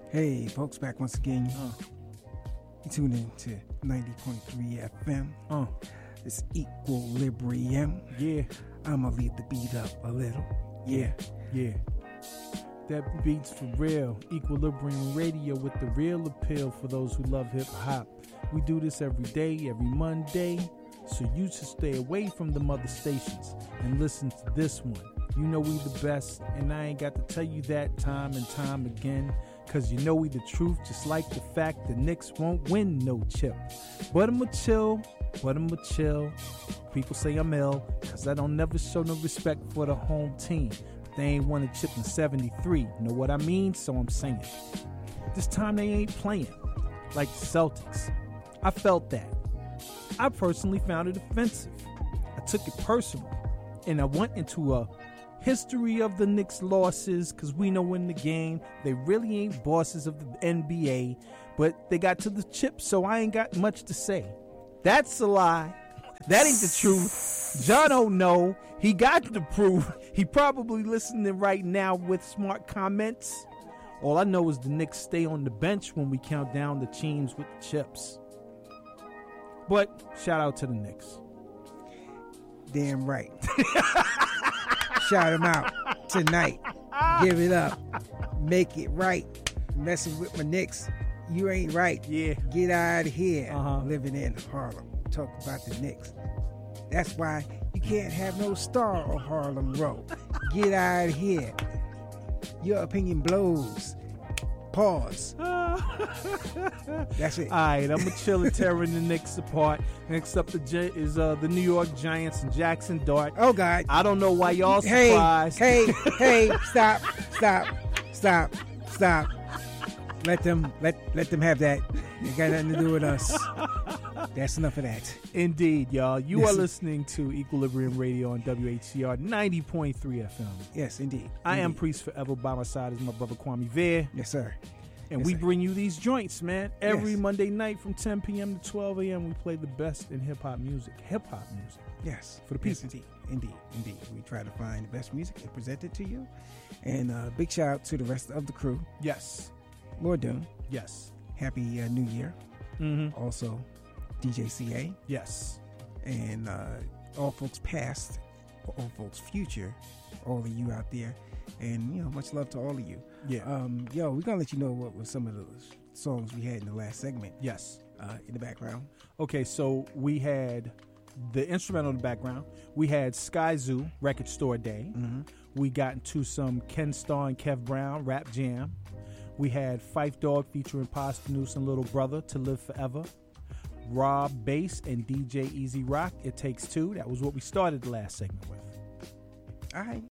Hey, folks, back once again. You tune in to 90.3 FM. It's Equilibrium. Yeah. I'ma leave the beat up a little. Yeah. That beats for real. Equilibrium Radio with the real appeal for those who love hip hop. We do this every day, every Monday, so you should stay away from the mother stations and listen to this one. You know we the best, and I ain't got to tell you that time and time again, cause you know we the truth, just like the fact the Knicks won't win no chip. But I'ma chill. People say I'm ill, cause I don't never show no respect for the home team. They ain't won a chip in 73, know what I mean? So I'm saying, this time they ain't playing like the Celtics. I felt that. I personally found it offensive. I took it personal, and I went into a history of the Knicks losses, because we know in the game they really ain't bosses of the NBA, but they got to the chip, so I ain't got much to say. That's a lie. That ain't the truth. John don't know. He got the proof. He probably listening right now with smart comments. All I know is the Knicks stay on the bench when we count down the teams with the chips. But shout out to the Knicks. Damn right. Shout them out tonight. Give it up. Make it right. Messing with my Knicks, you ain't right. Yeah. Get out of here. Living in Harlem. Talk about the Knicks. That's why you can't have no star on Harlem Row. Get out of here. Your opinion blows. Pause. That's it. All right, I'm going to chill and tearing the Knicks apart. Next up is the New York Giants and Jackson Dart. Oh, God. I don't know why y'all surprised. Hey, stop. Let them have that. It got nothing to do with us. That's enough of that. Indeed, y'all. You are listening to Equilibrium Radio on WHCR 90.3 FM. Yes, indeed. I am Priest Forever. By my side is my brother Kwame Veer. Yes, sir. And we bring you these joints, man. Every Monday night from 10 p.m. to 12 a.m. we play the best in hip-hop music. Yes. For the people. Yes, indeed. We try to find the best music and present it to you. And big shout out to the rest of the crew. Yes. Lord Doom. Yes. Happy New Year. Mm-hmm. Also, DJ CA. Yes. And all folks past, all folks future, all of you out there. And, much love to all of you. Yeah. We're going to let you know what was some of the songs we had in the last segment. Yes. In the background. Okay, so we had the instrumental in the background. We had Sky Zoo, Record Store Day. Mm-hmm. We got into some Ken Starr and Kev Brown, Rap Jam. We had Phife Dawg featuring Pasta Noose and Little Brother, To Live Forever. Rob Bass and DJ Easy Rock, It Takes Two. That was what we started the last segment with. All right.